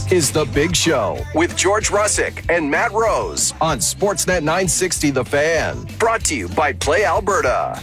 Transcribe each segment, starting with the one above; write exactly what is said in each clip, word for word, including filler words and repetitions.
This is The Big Show with George Russick and Matt Rose on Sportsnet nine sixty The Fan. Brought to you by Play Alberta.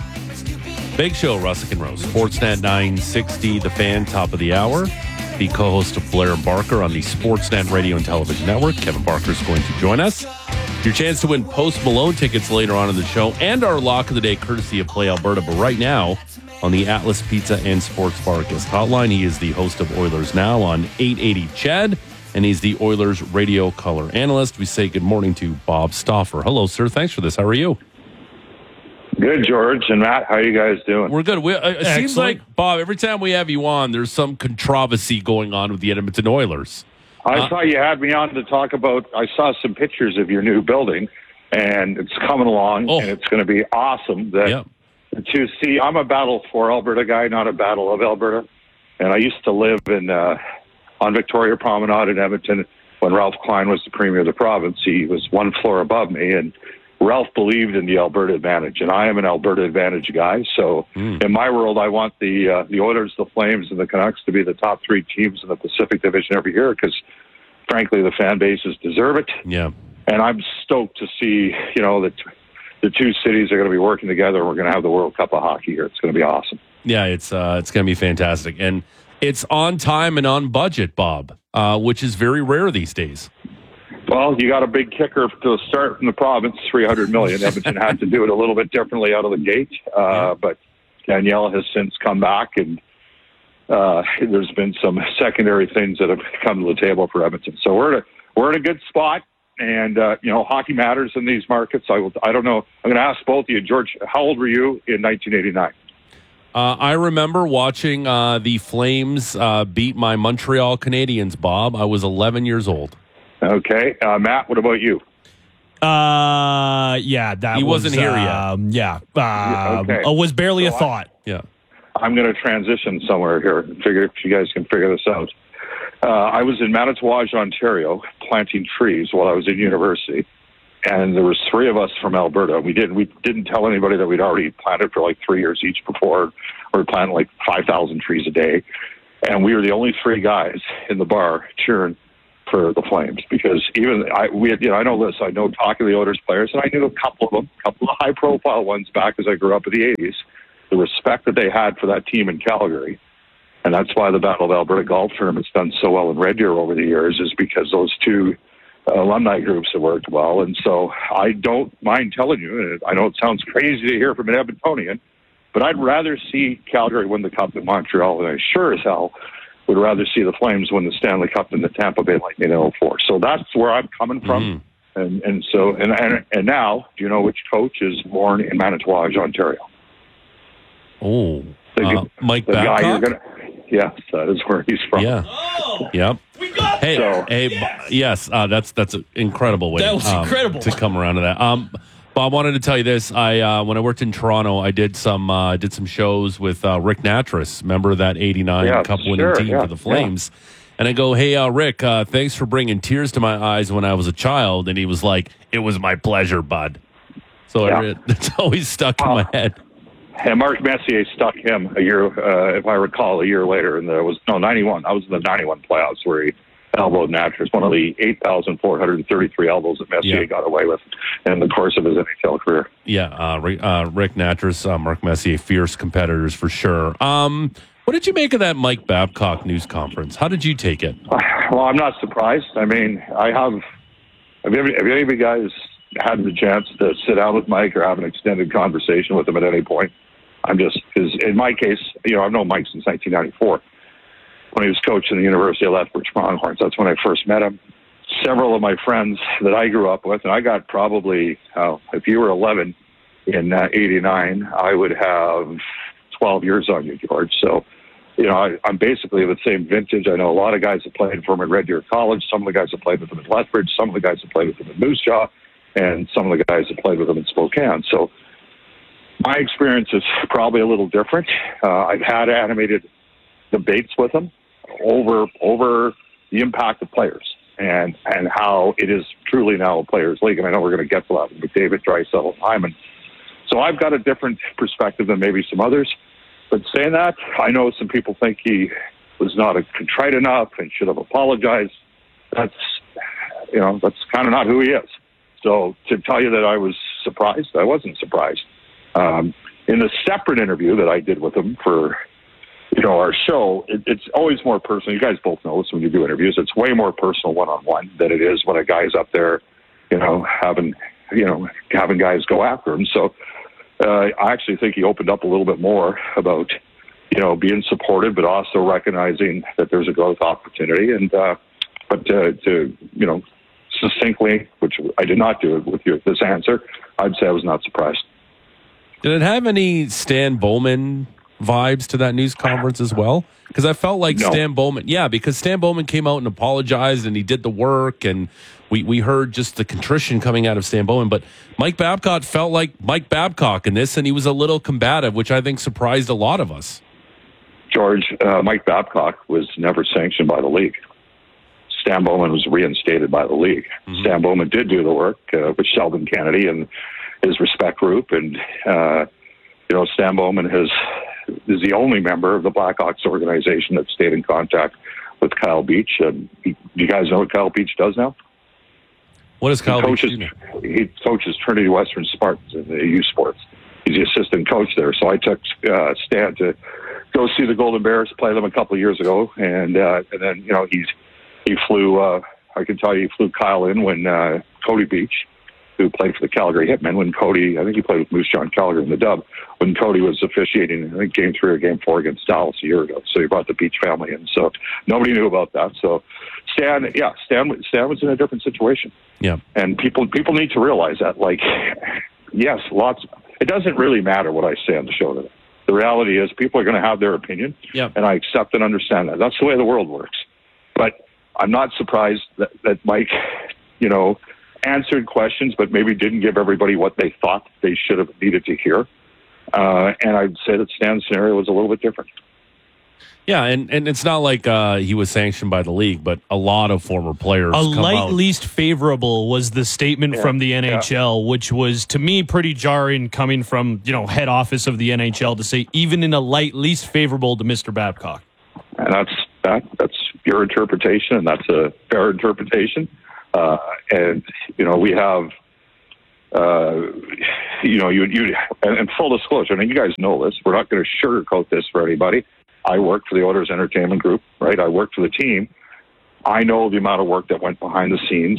Big Show, Russick and Rose. Sportsnet nine sixty The Fan, top of the hour. The co-host of Blair and Barker on the Sportsnet Radio and Television Network. Kevin Barker is going to join us. Your chance to win Post Malone tickets later on in the show and our lock of the day courtesy of Play Alberta. But right now, on the Atlas Pizza and Sports Bar guest hotline, he is the host of Oilers Now on eight eighty C H E D, and he's the Oilers radio color analyst. We say good morning to Bob Stauffer. Hello, sir. Thanks for this. How are you? Good, George and Matt. How are you guys doing? We're good. We, uh, it seems like, Bob, every time we have you on, there's some controversy going on with the Edmonton Oilers. I uh, thought you had me on to talk about, I saw some pictures of your new building, and it's coming along, oh. and it's going to be awesome. That, yep. To see, I'm a Battle for Alberta guy, not a Battle of Alberta. And I used to live in uh, on Victoria Promenade in Edmonton when Ralph Klein was the Premier of the province. He was one floor above me, and Ralph believed in the Alberta Advantage, and I am an Alberta Advantage guy. So mm. in my world, I want the uh, the Oilers, the Flames, and the Canucks to be the top three teams in the Pacific Division every year because, frankly, the fan bases deserve it. Yeah. And I'm stoked to see, you know, that the two cities are going to be working together, and we're going to have the World Cup of hockey here. It's going to be awesome. Yeah, it's uh, it's going to be fantastic. And it's on time and on budget, Bob, uh, which is very rare these days. Well, you got a big kicker to start from the province, three hundred million dollars. Edmonton had to do it a little bit differently out of the gate, uh, yeah. but Danielle has since come back, and uh, there's been some secondary things that have come to the table for Edmonton. So we're in a, we're in a good spot, and uh, you know, hockey matters in these markets. I will, I don't know. I'm going to ask both of you, George. How old were you in nineteen eighty-nine? Uh, I remember watching uh, the Flames uh, beat my Montreal Canadiens, Bob. I was eleven years old. Okay. Uh, Matt, what about you? Uh, yeah, that he was, wasn't here um, yet. Yeah. Um, okay. It was barely so a thought. I, yeah. I'm going to transition somewhere here. Figure if you guys can figure this out. Uh, I was in Manitouwadge, Ontario, planting trees while I was in university. And there was three of us from Alberta. We didn't we didn't tell anybody that we'd already planted for like three years each before. We were planting like five thousand trees a day. And we were the only three guys in the bar cheering for the Flames, because even I, we had, you know, I know this, I know talking to the Oilers players, and I knew a couple of them, a couple of high profile ones back as I grew up in the eighties, the respect that they had for that team in Calgary. And that's why the Battle of Alberta Golf Tournament's done so well in Red Deer over the years, is because those two uh, alumni groups have worked well. And so I don't mind telling you, and I know it sounds crazy to hear from an Edmontonian, but I'd rather see Calgary win the Cup than Montreal, and I sure as hell would rather see the Flames win the Stanley Cup than the Tampa Bay Lightning in oh four. So that's where I'm coming from. Mm-hmm. And and so and, and and now, do you know which coach is born in Manitouwadge, Ontario? Oh, the, uh, Mike the Babcock? guy you're gonna, yes, that is where he's from. Yeah. Oh, yep. We got hey, there. hey, yes, yes uh, that's that's an incredible way. That was um, incredible to come around to that. Um, Bob, wanted to tell you this. I uh, when I worked in Toronto, I did some uh, did some shows with uh, Rick Nattrass, member of that eighty-nine yeah, Cup winning sure, team yeah, for the Flames. Yeah. And I go, hey, uh, Rick, uh, thanks for bringing tears to my eyes when I was a child. And he was like, it was my pleasure, bud. So yeah. I, it's always stuck in uh, my head. And Mark Messier stuck him a year, uh, if I recall, a year later. And there was, no, ninety-one. I was in the ninety-one playoffs where he elbowed Nattrass, one of the eight thousand four hundred thirty-three elbows that Messier yeah. got away with in the course of his N H L career. Yeah, uh, Rick, uh, Rick Nattrass, uh, Mark Messier, fierce competitors for sure. Um, what did you make of that Mike Babcock news conference? How did you take it? Well, I'm not surprised. I mean, I have, have, you, have any of you guys had the chance to sit down with Mike or have an extended conversation with him at any point? I'm just, because in my case, you know, I've known Mike since nineteen ninety-four. When he was coaching the University of Lethbridge Pronghorns. That's when I first met him. Several of my friends that I grew up with, and I got probably, uh, if you were eleven in uh, eighty-nine, I would have twelve years on you, George. So, you know, I, I'm basically the same vintage. I know a lot of guys that played for him at Red Deer College, some of the guys that played with him at Lethbridge, some of the guys that played with him at Moose Jaw, and some of the guys that played with him in Spokane. So my experience is probably a little different. Uh, I've had animated debates with him over over the impact of players and and how it is truly now a players' league. And I know we're going to get to that with McDavid, Draisaitl, Hyman. So I've got a different perspective than maybe some others. But saying that, I know some people think he was not a contrite enough and should have apologized. That's, you know, that's kind of not who he is. So to tell you that I was surprised, I wasn't surprised. Um, in the separate interview that I did with him for, you know, our show, it, it's always more personal. You guys both know this when you do interviews. It's way more personal one-on-one than it is when a guy's up there, you know, having, you know, having guys go after him. So uh, I actually think he opened up a little bit more about, you know, being supported, but also recognizing that there's a growth opportunity. And, uh, but to, to, you know, succinctly, which I did not do with you, this answer, I'd say I was not surprised. Did it have any Stan Bowman vibes to that news conference as well? Because I felt like no. Stan Bowman, yeah, because Stan Bowman came out and apologized and he did the work, and we, we heard just the contrition coming out of Stan Bowman. But Mike Babcock felt like Mike Babcock in this, and he was a little combative, which I think surprised a lot of us. George, uh, Mike Babcock was never sanctioned by the league. Stan Bowman was reinstated by the league. Mm-hmm. Stan Bowman did do the work uh, with Sheldon Kennedy and his respect group, and uh, you know, Stan Bowman has is the only member of the Blackhawks organization that stayed in contact with Kyle Beach. And he, do you guys know what Kyle Beach does now? What does Kyle he coaches, Beach do? He coaches Trinity Western Spartans in the youth sports. He's the assistant coach there. So I took uh, Stan to go see the Golden Bears play them a couple of years ago, and uh, and then you know he's he flew. Uh, I can tell you, he flew Kyle in when uh, Cody Beach, who played for the Calgary Hitmen, when Cody, I think he played with Moose John Calgary in the dub, when Cody was officiating, I think, game three or game four against Dallas a year ago. So he brought the Beach family in. So nobody knew about that. So Stan, yeah, Stan, Stan was in a different situation. Yeah. And people people need to realize that, like, yes, lots, it doesn't really matter what I say on the show today. The reality is people are going to have their opinion, yep. and I accept and understand that. That's the way the world works. But I'm not surprised that, that Mike, you know, answered questions, but maybe didn't give everybody what they thought they should have needed to hear. Uh, and I'd say that Stan's scenario was a little bit different. Yeah, and, and it's not like uh, he was sanctioned by the league, but a lot of former players A come light out. least favorable was the statement yeah, from the N H L, yeah. which was, to me, pretty jarring coming from, you know, head office of the N H L to say even in a light least favorable to Mister Babcock. And that's that. That's your interpretation, and that's a fair interpretation. Uh, and, you know, we have, uh, you know, you, you, and, and full disclosure, I mean, you guys know this. We're not going to sugarcoat this for anybody. I worked for the Oilers Entertainment Group, right? I worked for the team. I know the amount of work that went behind the scenes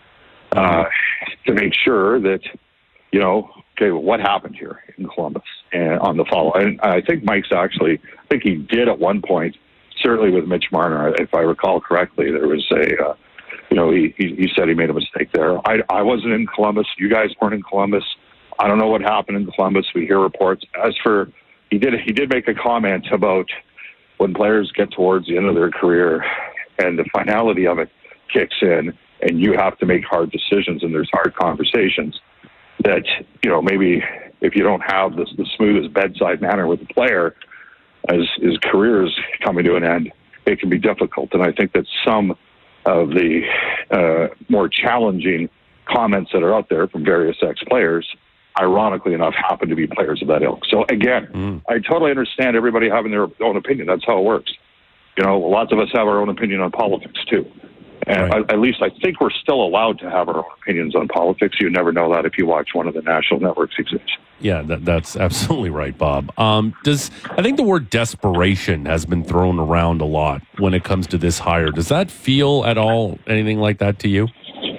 uh, to make sure that, you know, okay, well, what happened here in Columbus and on the follow? And I think Mike's actually, I think he did at one point, certainly with Mitch Marner, if I recall correctly, there was a, uh, you know, he, he he said he made a mistake there. I I wasn't in Columbus. You guys weren't in Columbus. I don't know what happened in Columbus. We hear reports. As for, he did he did make a comment about when players get towards the end of their career and the finality of it kicks in and you have to make hard decisions and there's hard conversations that, you know, maybe if you don't have this, the smoothest bedside manner with the player as his career is coming to an end, it can be difficult. And I think that some of the uh, more challenging comments that are out there from various ex-players, ironically enough, happen to be players of that ilk. So again, mm. I totally understand everybody having their own opinion. That's how it works. You know, lots of us have our own opinion on politics too. And right. I, at least I think we're still allowed to have our own opinions on politics. You never know that if you watch one of the national networks exist. Yeah, that, that's absolutely right, Bob. Um, does I think the word desperation has been thrown around a lot when it comes to this hire. Does that feel at all anything like that to you?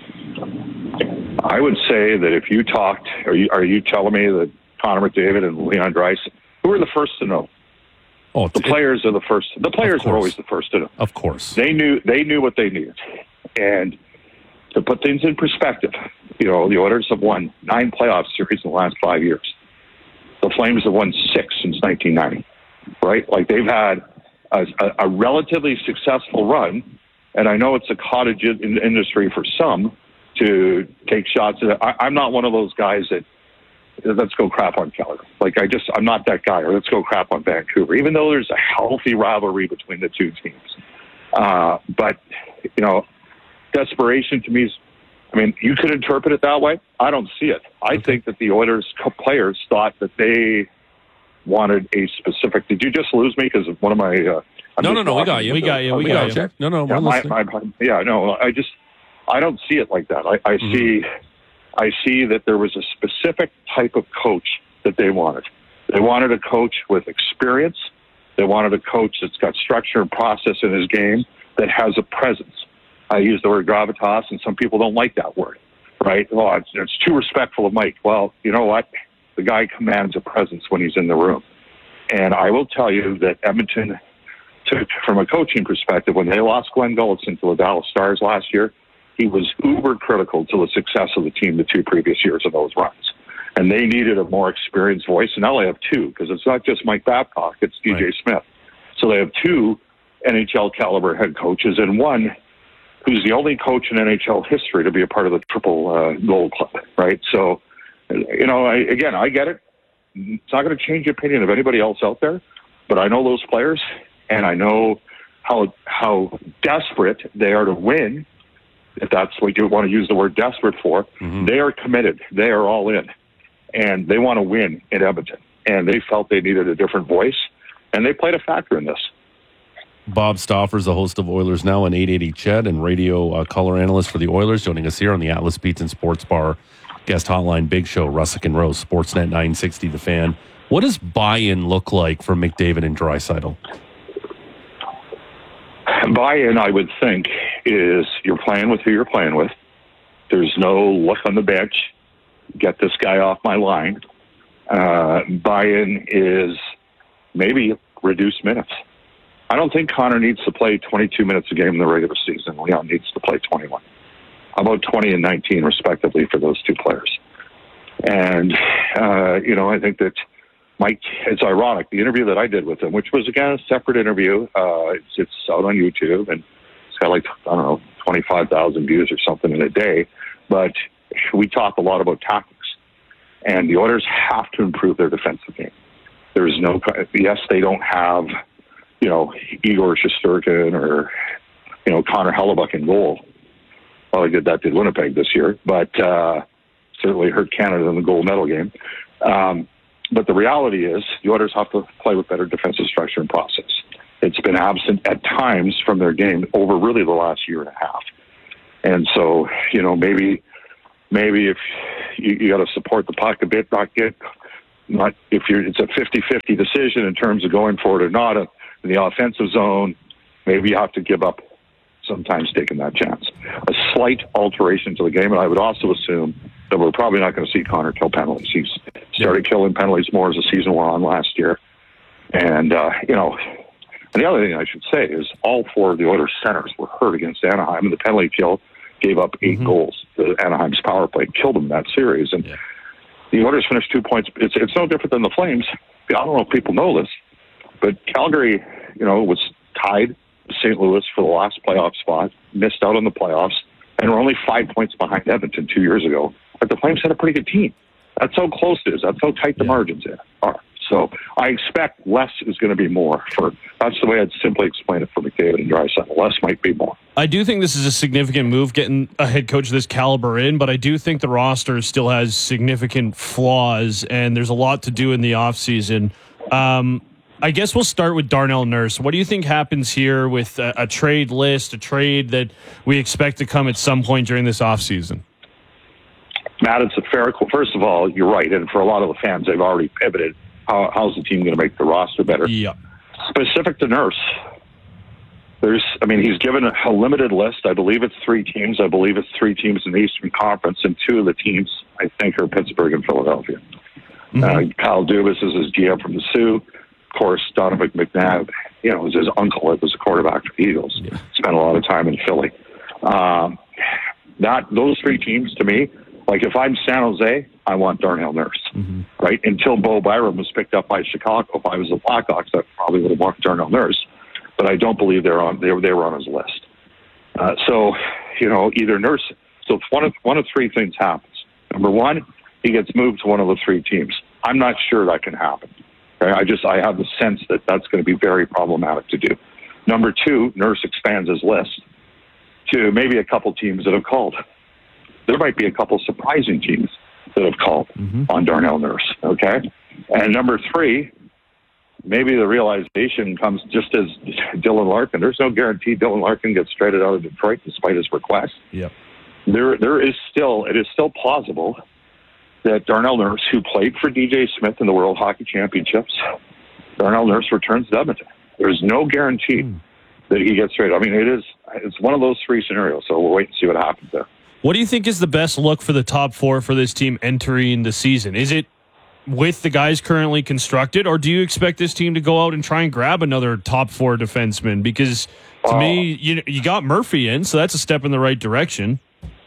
I would say that if you talked, are you are you telling me that Connor McDavid and Leon Draisaitl, who were the first to know? Oh, the players are the first. The players were always the first to know. Of course, they knew they knew what they needed. And to put things in perspective, you know, the Oilers have won nine playoff series in the last five years. The Flames have won six since nineteen ninety. Right, like they've had a, a, a relatively successful run. And I know it's a cottage in industry for some to take shots at it. I, I'm not one of those guys that let's go crap on Calgary. Like I just, I'm not that guy. Or let's go crap on Vancouver, even though there's a healthy rivalry between the two teams. Uh, but you know, desperation to me is, I mean, you could interpret it that way. I don't see it. I okay. think that the Oilers players thought that they wanted a specific. Did you just lose me because one of my uh, I'm no, just no, no. We talking got you. We got you. We we got got you. you. No, no. Yeah, We're my, listening. my, yeah, no. I just I don't see it like that. I, I Mm-hmm. see I see that there was a specific type of coach that they wanted. They wanted a coach with experience. They wanted a coach that's got structure and process in his game, that has a presence. I use the word gravitas, and some people don't like that word, right? Oh, it's, it's too respectful of Mike. Well, you know what? The guy commands a presence when he's in the room. And I will tell you that Edmonton took, from a coaching perspective, when they lost Glenn Gulletson to the Dallas Stars last year, he was uber critical to the success of the team the two previous years of those runs. And they needed a more experienced voice. And now they have two, because it's not just Mike Babcock, it's D J Right. Smith. So they have two N H L caliber head coaches, and one who's the only coach in N H L history to be a part of the triple uh, gold club, right? So, you know, I, again, I get it. It's not going to change the opinion of anybody else out there, but I know those players, and I know how how desperate they are to win, if that's what you want to use the word desperate for. Mm-hmm. They are committed. They are all in, and they want to win in Edmonton, and they felt they needed a different voice, and they played a factor in this. Bob Stauffer's the host of Oilers Now on eight eighty C H E D and radio uh, color analyst for the Oilers, joining us here on the Atlas Pizza and Sports Bar guest hotline. Big Show, Russick and Rose, Sportsnet nine sixty The Fan. What does buy-in look like for McDavid and Draisaitl? Buy-in, I would think, is you're playing with who you're playing with. There's no look on the bench, get this guy off my line. Uh, buy-in is maybe reduce minutes. I don't think Connor needs to play twenty-two minutes a game in the regular season. Leon needs to play twenty-one. How about twenty and nineteen, respectively, for those two players? And, uh, you know, I think that Mike, it's ironic, the interview that I did with him, which was, again, a separate interview. Uh, it's, it's out on YouTube, and it's got like, I don't know, twenty-five thousand views or something in a day. But we talk a lot about tactics. And the Oilers have to improve their defensive game. There's no, yes, they don't have, you know, Igor Shesterkin or, you know, Connor Hellebuck in goal. Well, I did that to Winnipeg this year, but uh, certainly hurt Canada in the gold medal game. Um, but the reality is the Oilers have to play with better defensive structure and process. It's been absent at times from their game over really the last year and a half. And so, you know, maybe maybe if you, you got to support the puck a bit, not get, not if you're, it's a fifty-fifty decision in terms of going for it or not in the offensive zone, maybe you have to give up sometimes taking that chance. A slight alteration to the game, and I would also assume that we're probably not going to see Connor kill penalties. He's started yeah. killing penalties more as the season went on last year. And, uh, you know, and the other thing I should say is all four of the Oilers centers were hurt against Anaheim, and the penalty kill gave up eight mm-hmm. goals. The Anaheim's power play killed them in that series. And yeah. the Oilers finished two points. It's, it's no different than the Flames. I don't know if people know this, but Calgary, you know, was tied Saint Louis for the last playoff spot, missed out on the playoffs, and were only five points behind Edmonton two years ago. But the Flames had a pretty good team. That's how close it is. That's how tight the yeah. margins are. So I expect less is going to be more. For that's the way I'd simply explain it for McDavid and Draisaitl. Less might be more. I do think this is a significant move, getting a head coach of this caliber in, but I do think the roster still has significant flaws, and there's a lot to do in the offseason. Um, I guess we'll start with Darnell Nurse. What do you think happens here with a, a trade list, a trade that we expect to come at some point during this offseason? Matt, it's a fair. First of all, you're right, and for a lot of the fans, they've already pivoted. How, how's the team going to make the roster better? Yeah. Specific to Nurse, there's. I mean, he's given a, a limited list. I believe it's three teams. I believe it's three teams in the Eastern Conference, and two of the teams I think are Pittsburgh and Philadelphia. Mm-hmm. Uh, Kyle Dubas is his G M from the Sioux. Of course, Donovan McNabb, you know, was his uncle. It was a quarterback for the Eagles. Yeah. Spent a lot of time in Philly. Um, that those three teams, to me, like if I'm San Jose, I want Darnell Nurse, mm-hmm. right? Until Bo Byram was picked up by Chicago. If I was the Blackhawks, I probably would have wanted Darnell Nurse, but I don't believe they're on. They were they were on his list. Uh, so, you know, either Nurse. So one of one of three things happens. Number one, he gets moved to one of the three teams. I'm not sure that can happen. Okay? I just I have the sense that that's going to be very problematic to do. Number two, Nurse expands his list to maybe a couple teams that have called. There might be a couple surprising teams that have called mm-hmm. on Darnell Nurse, okay? And number three, maybe the realization comes just as Dylan Larkin. There's no guarantee Dylan Larkin gets traded out of Detroit despite his request. Yep. There, there is still, it is still plausible that Darnell Nurse, who played for D J Smith in the World Hockey Championships, Darnell Nurse returns to Edmonton. There's no guarantee mm. that he gets traded. I mean, it is, it's one of those three scenarios, so we'll wait and see what happens there. What do you think is the best look for the top four for this team entering the season? Is it with the guys currently constructed, or do you expect this team to go out and try and grab another top four defenseman? Because to uh, me, you you got Murphy in, so that's a step in the right direction.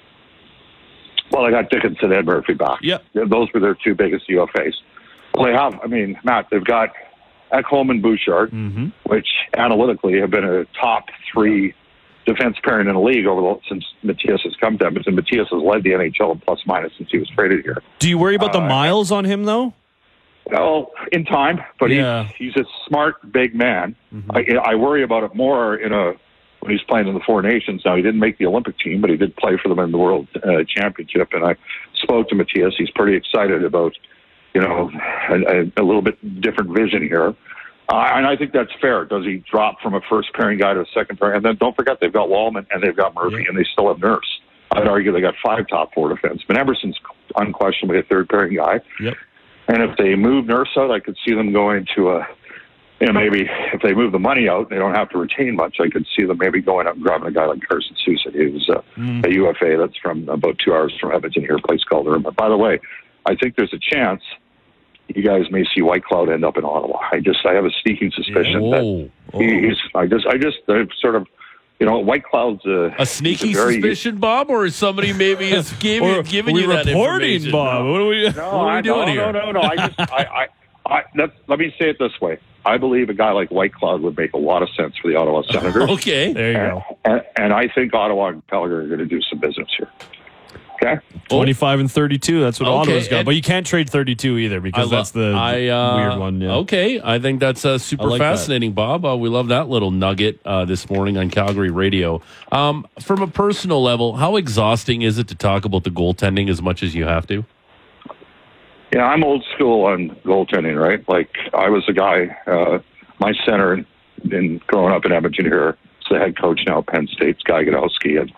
Well, they got Dickinson and Murphy back. Yeah. Those were their two biggest U F As. Well, they have, I mean, Matt, they've got Ekholm and Bouchard, mm-hmm. which analytically have been a top three defense pairing in the league over the, since Matthias has come to Edmonton. Matthias has led the N H L in plus minus since he was traded here. Do you worry about uh, the miles on him, though? Well, in time, but yeah. he's, he's a smart, big man. Mm-hmm. I, I worry about it more in a when he's playing in the Four Nations. Now, he didn't make the Olympic team, but he did play for them in the World uh, Championship. And I spoke to Matthias. He's pretty excited about, you know, a, a little bit different vision here. Uh, and I think that's fair. Does he drop from a first pairing guy to a second pairing? And then don't forget, they've got Wallman and they've got Murphy, yeah. and they still have Nurse. I'd argue they got five top four defensemen. Emerson's unquestionably a third pairing guy. Yep. And if they move Nurse out, I could see them going to a, you know, maybe if they move the money out, they don't have to retain much. I could see them maybe going up and grabbing a guy like Carson Sousa. He was uh, mm. a U F A that's from about two hours from Edmonton here, a place called Irma. By the way, I think there's a chance you guys may see White Cloud end up in Ottawa. I just, I have a sneaking suspicion oh, that oh. he's, I just, I just, I've sort of, you know, White Cloud's uh, a sneaky a very, suspicion, Bob, or is somebody maybe is giving, or, giving you that reporting, information? Bob? What are we, no, what are we I, doing no, here? No, no, no, I just, I, I, I that's, let me say it this way. I believe a guy like White Cloud would make a lot of sense for the Ottawa Senators. Okay, there you and, go. And, and I think Ottawa and Calgary are going to do some business here. Okay, twenty-five and thirty-two. That's what okay. Ottawa's got. But you can't trade thirty-two either because lo- that's the I, uh, weird one. Yeah. Okay, I think that's uh, super like fascinating, that. Bob. Uh, we love that little nugget uh, this morning on Calgary radio. Um, from a personal level, how exhausting is it to talk about the goaltending as much as you have to? Yeah, I'm old school on goaltending, right? Like I was a guy, uh, my center in, in growing up in Edmonton here, is the head coach now at Penn State, Guy Godowski, and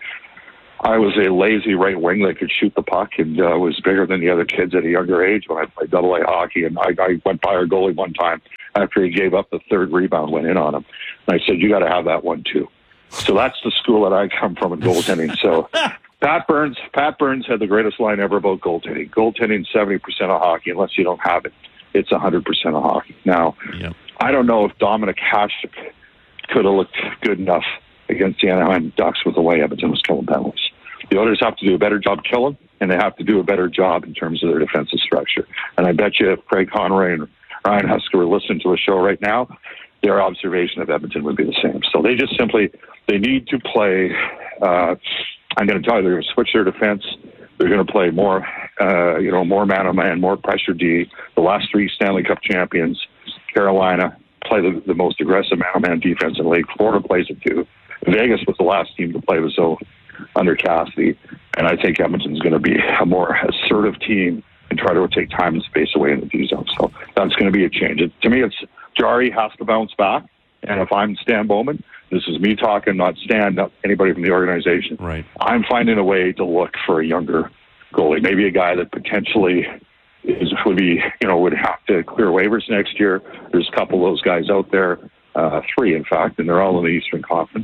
I was a lazy right wing that could shoot the puck and uh, was bigger than the other kids at a younger age when I played double A hockey. And I, I went by our goalie one time after he gave up the third rebound, went in on him. And I said, you got to have that one too. So that's the school that I come from in goaltending. So Pat Burns, Pat Burns had the greatest line ever about goaltending. Goaltending seventy percent of hockey. Unless you don't have it, it's one hundred percent of hockey. Now, yep. I don't know if Dominic Hasek could have looked good enough against the Anaheim Ducks with the way Edmonton was killing penalties. The Oilers have to do a better job killing, and they have to do a better job in terms of their defensive structure. And I bet you if Craig Conroy and Ryan Husker were listening to a show right now, their observation of Edmonton would be the same. So they just simply, they need to play, uh, I'm going to tell you, they're going to switch their defense. They're going to play more, uh, you know, more man-on-man, more pressure D. The last three Stanley Cup champions, Carolina, play the, the most aggressive man-on-man defense in the league. Florida plays it too. Vegas was the last team to play the zone under Cassidy, and I think Edmonton's going to be a more assertive team and try to take time and space away in the D zone. So that's going to be a change. It, to me, it's Jari has to bounce back, and if I'm Stan Bowman, this is me talking, not Stan, not anybody from the organization. Right. I'm finding a way to look for a younger goalie, maybe a guy that potentially is would be, you know, would have to clear waivers next year. There's a couple of those guys out there, uh, three in fact, and they're all in the Eastern Conference.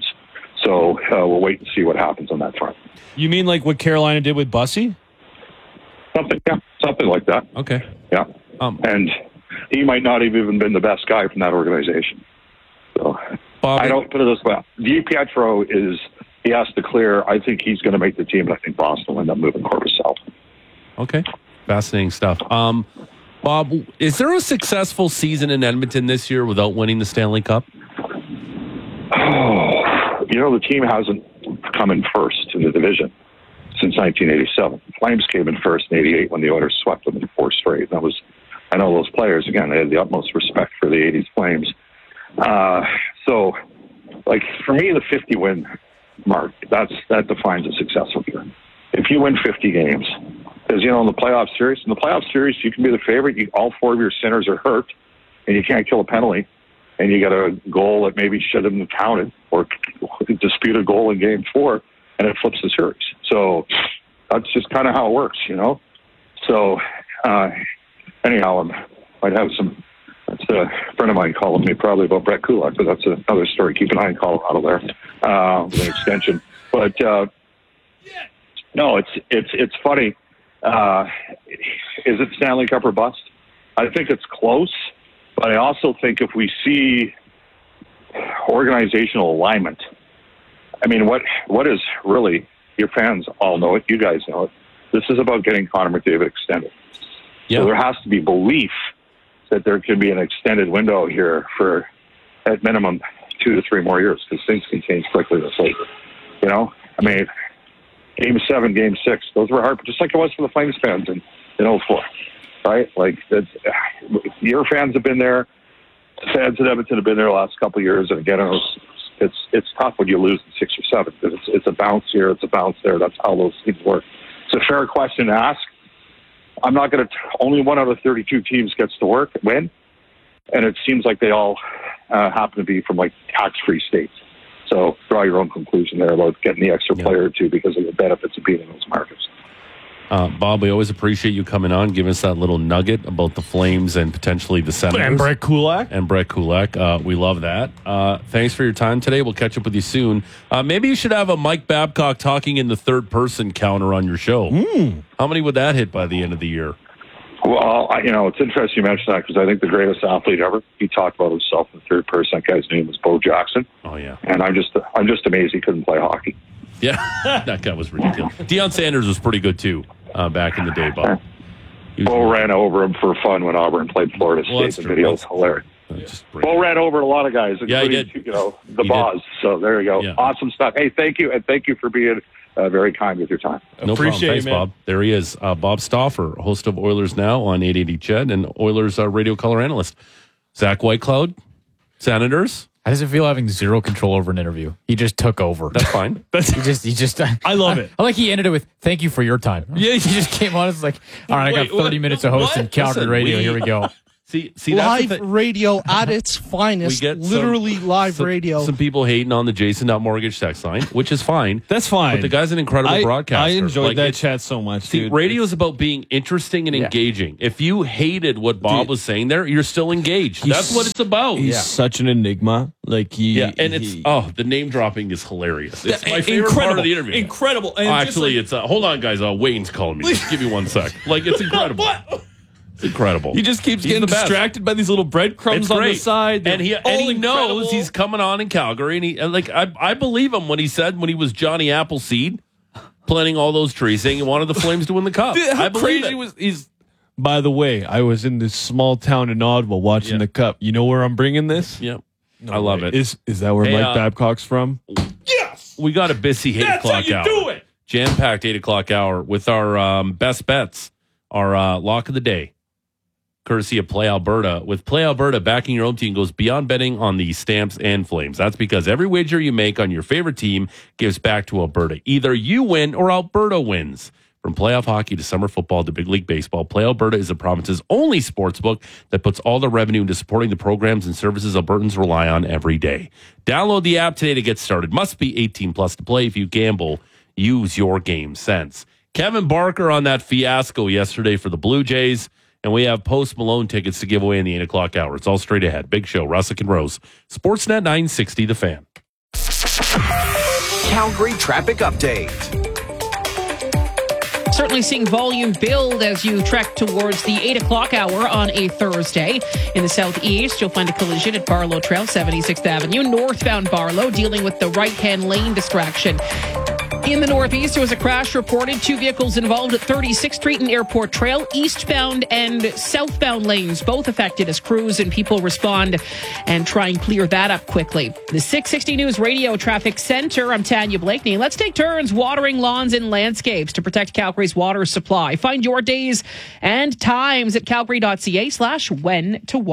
So uh, we'll wait and see what happens on that front. You mean like what Carolina did with Bussy? Something, yeah, something like that. Okay. Yeah. Um, and he might not have even been the best guy from that organization. So Bob, I don't put it this way. DiPietro is, he has to clear. I think he's going to make the team, and I think Boston will end up moving Corbus south. Okay. Fascinating stuff. Um, Bob, is there a successful season in Edmonton this year without winning the Stanley Cup? Oh, you know, the team hasn't come in first in the division since nineteen eighty-seven. Flames came in first in eighty-eight when the Oilers swept them in four straight. That was, I know those players, again, they had the utmost respect for the eighties Flames. Uh, so, like, for me, the fifty-win mark, that's that defines a successful year. If you win fifty games, because, you know, in the playoff series, in the playoff series, you can be the favorite. You, all four of your centers are hurt. and you can't kill a penalty, and you got a goal that maybe shouldn't have counted, or dispute a goal in game four, and it flips the series. So that's just kind of how it works, you know? So uh, anyhow, I might have some, that's a friend of mine calling me probably about Brett Kulak, but that's another story. Keep an eye on Colorado there, uh, with an extension. But uh, no, it's, it's, it's funny. Uh, is it Stanley Cup or bust? I think it's close, but I also think if we see organizational alignment, I mean, what what is really, your fans all know it, you guys know it, this is about getting Connor McDavid extended. Yeah. So there has to be belief that there can be an extended window here for, at minimum, two to three more years, because things can change quickly this late. You know? I mean, game seven, game six, those were hard, just like it was for the Flames fans in, in oh four. Right? Like, that's, your fans have been there. The fans at Edmonton have been there the last couple of years. And again, it's, it's it's tough when you lose in six or seven, because it's, it's a bounce here, it's a bounce there. That's how those things work. It's a fair question to ask. I'm not going to, only one out of thirty-two teams gets to work, win. And it seems like they all uh, happen to be from like tax-free states. So draw your own conclusion there about getting the extra yeah. player or two because of the benefits of being in those markets. Uh, Bob, we always appreciate you coming on, giving us that little nugget about the Flames and potentially the Senators. And Brett Kulak. And Brett Kulak. Uh, we love that. Uh, thanks for your time today. We'll catch up with you soon. Uh, maybe you should have a Mike Babcock talking in the third person counter on your show. Mm. How many would that hit by the end of the year? Well, I, you know, it's interesting you mention that, because I think the greatest athlete ever, he talked about himself in the third person. That guy's name was Bo Jackson. Oh, yeah. And I'm just, I'm just amazed he couldn't play hockey. Yeah, that guy was ridiculous. Deion Sanders was pretty good, too. Uh, back in the day, Bob. Bo ran over him for fun when Auburn played Florida well, State. The video is hilarious. Uh, Bo ran over a lot of guys, including, yeah, he did. you know, the he Boz. Did. So there you go. Yeah. Awesome stuff. Hey, thank you, and thank you for being uh, very kind with your time. No Appreciate problem. Thanks, it, man. Bob. There he is, uh, Bob Stauffer, host of Oilers Now on eight eighty C H E D, and Oilers uh, radio color analyst. Zach Whitecloud, Senators. How does it feel having zero control over an interview? He just took over. That's fine. That's, he just, he just. I love it. I like he ended it with "Thank you for your time." Yeah, he just came on. It's like, all right, Wait, I got thirty what? minutes of hosting What? Calgary Listen, radio. we- Here we go. See, see, that's the live thing. radio at its finest. We get some- literally live some, radio. Some people hating on the Jason Mortgage text line, which is fine. That's fine. But the guy's an incredible I, broadcaster. I enjoyed Like, that it- chat so much, See, dude. radio is about being interesting and Yeah. engaging. If you hated what Bob Dude. was saying there, you're still engaged. He's- That's what it's about. He's yeah. such an enigma. Like he, Yeah, and it's he- oh, the name dropping is hilarious. It's my Yeah, favorite incredible, part of the interview. Incredible. And Oh, just actually, like- it's uh, hold on, guys. Uh, Wayne's calling me. Just give me one sec. Like it's incredible. What? It's incredible. He just keeps He's getting the best. distracted by these little breadcrumbs It's on great. the side. They're and he all and he incredible. knows he's coming on in Calgary, and he and like I I believe him when he said when he was Johnny Appleseed planting all those trees, saying he wanted the Flames to win the cup. Dude, how I believe crazy it. was he's. By the way, I was in this small town in Ottawa watching Yeah. the cup. You know where I'm bringing this? Yep, I love it. Is is that where Hey, Mike uh, Babcock's from? Yes. We got a busy eight That's o'clock how you hour. do it. Jam packed eight o'clock hour with our um, best bets, our uh, lock of the day. Courtesy of Play Alberta. With Play Alberta, backing your home team goes beyond betting on the Stamps and Flames. That's because every wager you make on your favorite team gives back to Alberta. Either you win or Alberta wins. From playoff hockey to summer football to big league baseball, Play Alberta is the province's only sportsbook that puts all the revenue into supporting the programs and services Albertans rely on every day. Download the app today to get started. Must be eighteen plus to play. If you gamble, use your game sense. Kevin Barker on that fiasco yesterday for the Blue Jays. And we have Post Malone tickets to give away in the eight o'clock hour. It's all straight ahead. Big show, Russick and Rose. Sportsnet nine sixty, The Fan. Calgary traffic update. Certainly seeing volume build as you trek towards the eight o'clock hour on a Thursday. In the southeast, you'll find a collision at Barlow Trail, seventy-sixth Avenue. Northbound Barlow, dealing with the right-hand lane distraction. In the northeast, there was a crash reported. Two vehicles involved at thirty-sixth Street and Airport Trail. Eastbound and southbound lanes both affected as crews and people respond and try and clear that up quickly. The six sixty News Radio Traffic Center, I'm Tanya Blakeney. Let's take turns watering lawns and landscapes to protect Calgary's water supply. Find your days and times at calgary.ca slash when to water.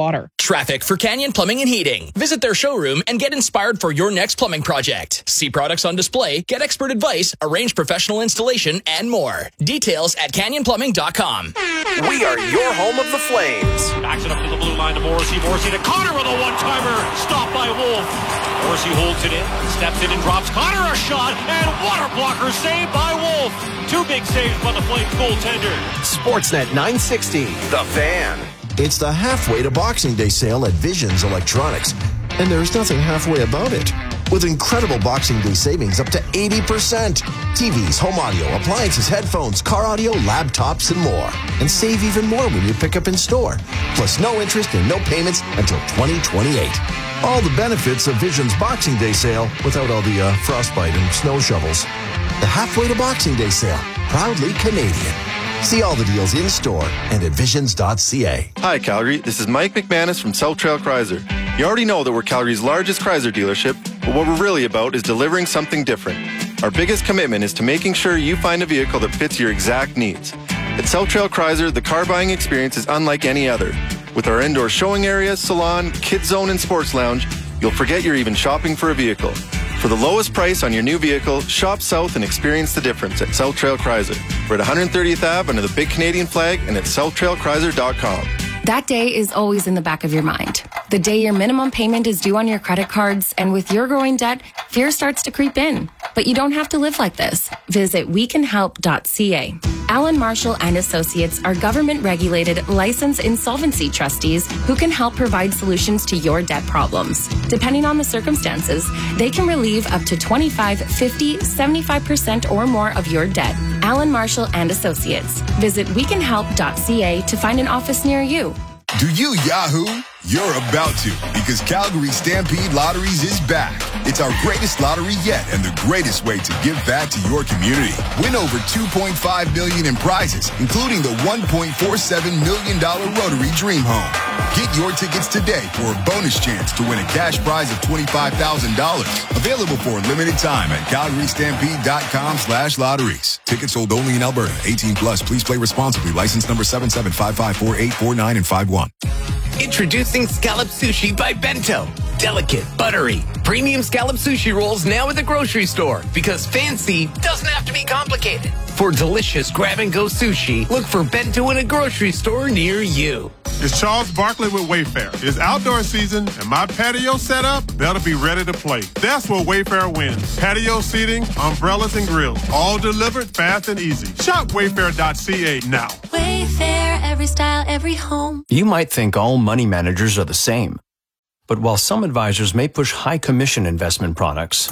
Traffic for Canyon Plumbing and Heating. Visit their showroom and get inspired for your next plumbing project. See products on display, get expert advice, arrange professional installation, and more. Details at canyon plumbing dot com. We are your home of the Flames. Backs it up to the blue line to Morrissey. Morrissey to Connor with a one-timer. Stopped by Wolf. Morrissey holds it in, steps in and drops Connor a shot, and water blocker saved by Wolf. Two big saves by the Flames goaltender. Sportsnet nine sixty, The Fan. It's the halfway to Boxing Day sale at Visions Electronics, and there's nothing halfway about it. With incredible Boxing Day savings up to eighty percent. T Vs, home audio, appliances, headphones, car audio, laptops, and more. And save even more when you pick up in store. Plus no interest and no payments until twenty twenty-eight. All the benefits of Visions Boxing Day sale without all the uh, frostbite and snow shovels. The halfway to Boxing Day sale, proudly Canadian. See all the deals in store and at visions dot c a. Hi, Calgary. This is Mike McManus from South Trail Chrysler. You already know that we're Calgary's largest Chrysler dealership, but what we're really about is delivering something different. Our biggest commitment is to making sure you find a vehicle that fits your exact needs. At South Trail Chrysler, the car buying experience is unlike any other. With our indoor showing area, salon, kids zone, and sports lounge, you'll forget you're even shopping for a vehicle. For the lowest price on your new vehicle, shop south and experience the difference at South Trail Chrysler. We're at one hundred thirtieth Avenue under the big Canadian flag and at south trail chrysler dot com. That day is always in the back of your mind. The day your minimum payment is due on your credit cards, and with your growing debt, fear starts to creep in. But you don't have to live like this. Visit we can help dot c a. Allen Marshall and Associates are government-regulated, licensed insolvency trustees who can help provide solutions to your debt problems. Depending on the circumstances, they can relieve up to twenty-five, fifty, seventy-five percent or more of your debt. Allen Marshall and Associates. Visit we can help dot c a to find an office near you. Do you Yahoo? You're about to, because Calgary Stampede Lotteries is back. It's our greatest lottery yet and the greatest way to give back to your community. Win over two point five million dollars in prizes, including the one point four seven million dollars Rotary Dream Home. Get your tickets today for a bonus chance to win a cash prize of twenty-five thousand dollars. Available for a limited time at calgary stampede dot com slash lotteries. Tickets sold only in Alberta. eighteen plus. Please play responsibly. License number seven seven five five four eight four nine and five one. Introducing Scallop Sushi by Bento. Delicate, buttery, premium scallop sushi rolls now at the grocery store, because fancy doesn't have to be complicated. For delicious grab-and-go sushi, look for Bento in a grocery store near you. It's Charles Barkley with Wayfair. It's outdoor season, and my patio setup better be ready to play. That's where Wayfair wins. Patio seating, umbrellas, and grills, all delivered fast and easy. Shop wayfair dot c a now. Wayfair, every style, every home. You might think all money managers are the same. But while some advisors may push high commission investment products,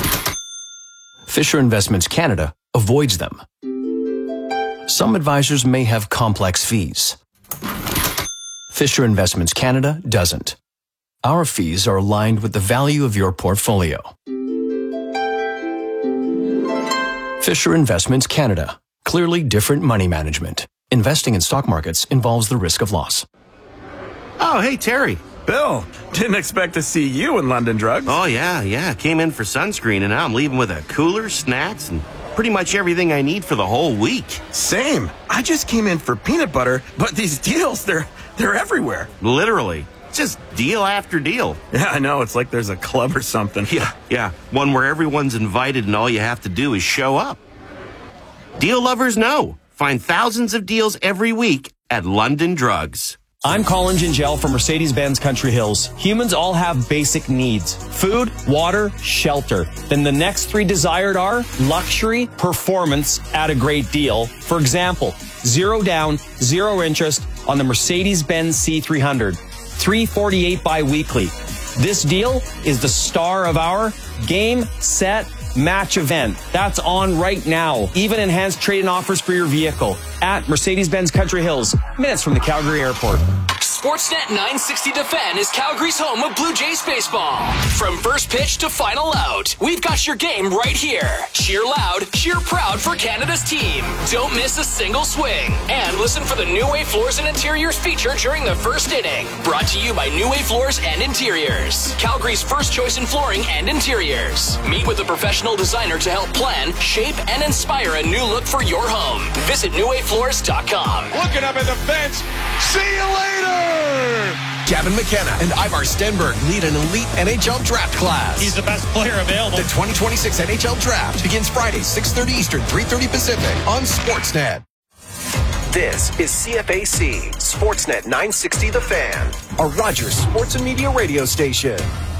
Fisher Investments Canada avoids them. Some advisors may have complex fees. Fisher Investments Canada doesn't. Our fees are aligned with the value of your portfolio. Fisher Investments Canada. Clearly different money management. Investing in stock markets involves the risk of loss. Oh, hey, Terry. Bill, didn't expect to see you in London Drugs. Oh, yeah, yeah. Came in for sunscreen, and now I'm leaving with a cooler, snacks, and pretty much everything I need for the whole week. Same. I just came in for peanut butter, but these deals, they're they're everywhere. Literally. Just deal after deal. Yeah, I know. It's like there's a club or something. Yeah, yeah. One where everyone's invited and all you have to do is show up. Deal lovers know. Find thousands of deals every week at London Drugs. I'm Colin Gingell from Mercedes-Benz Country Hills. Humans all have basic needs. Food, water, shelter. Then the next three desired are luxury, performance at a great deal. For example, zero down, zero interest on the Mercedes-Benz C three hundred. three forty-eight bi-weekly. This deal is the star of our Game, Set, Match event. That's on right now. Even enhanced trade-in offers for your vehicle at Mercedes-Benz Country Hills, minutes from the Calgary Airport. Sportsnet nine sixty The Fan is Calgary's home of Blue Jays baseball. From first pitch to final out, we've got your game right here. Cheer loud, cheer proud for Canada's team. Don't miss a single swing. And listen for the New Way Floors and Interiors feature during the first inning. Brought to you by New Way Floors and Interiors, Calgary's first choice in flooring and interiors. Meet with a professional designer to help plan, shape, and inspire a new look for your home. Visit new way floors dot com. Looking up at the bench. See you later! Gavin McKenna and Ivar Stenberg lead an elite N H L draft class. He's the best player available. The twenty twenty-six N H L Draft begins Friday, six thirty Eastern, three thirty Pacific on Sportsnet. This is C F A C, Sportsnet nine sixty The Fan, a Rogers Sports and Media radio station.